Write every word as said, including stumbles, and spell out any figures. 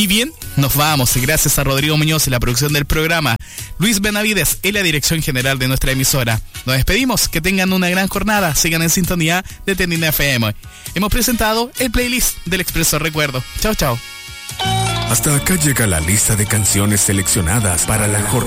Y bien, nos vamos. Gracias a Rodrigo Muñoz en la producción del programa, Luis Benavides en la dirección general de nuestra emisora. Nos despedimos. Que tengan una gran jornada. Sigan en sintonía de Tendina F M. Hemos presentado el playlist del Expreso Recuerdo. Chao, chao. Hasta acá llega la lista de canciones seleccionadas para la jornada.